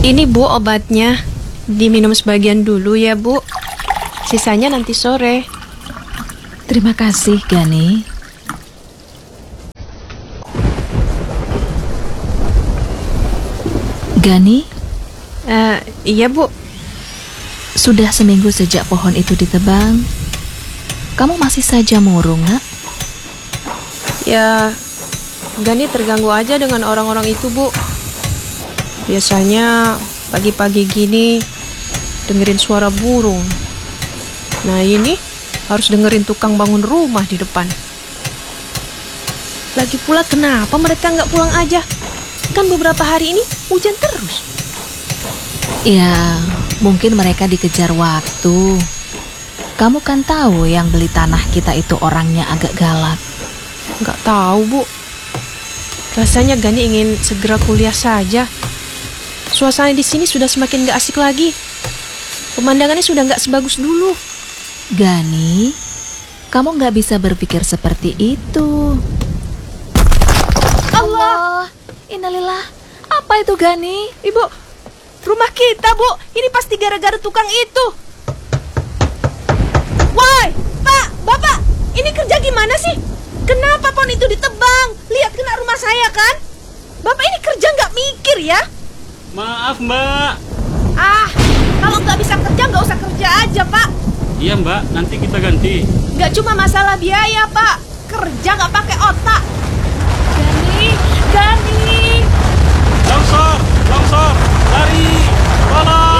Ini Bu obatnya. Diminum sebagian dulu ya Bu. Sisanya nanti sore. Terima kasih, Gani. Gani, Iya Bu. sudah seminggu sejak pohon itu ditebang. Kamu masih saja murung, nak? Ya, Gani terganggu aja dengan orang-orang itu Bu. Biasanya pagi-pagi gini dengerin suara burung. Nah ini harus dengerin tukang bangun rumah di depan. Lagi pula kenapa mereka nggak pulang aja? Kan beberapa hari ini hujan terus. Ya, mungkin mereka dikejar waktu. Kamu kan tahu yang beli tanah kita itu orangnya agak galak. Nggak tahu Bu. Rasanya Gani ingin segera kuliah saja. Suasana di sini sudah semakin nggak asik lagi. Pemandangannya sudah nggak sebagus dulu. Gani, kamu nggak bisa berpikir seperti itu. Allah, innalillah. Apa itu, Gani? Ibu, rumah kita Bu. Ini pasti gara-gara tukang itu. Woi, Pak, Bapak, ini kerja gimana sih? Kenapa pohon itu ditebang? Lihat kena rumah saya kan? Bapak ini kerja nggak mikir ya? Maaf Mbak. Kalau nggak bisa kerja nggak usah kerja aja Pak. Iya Mbak, nanti kita ganti. Nggak cuma masalah biaya Pak, kerja nggak pakai otak. Gani. Longsor, lari, tolong.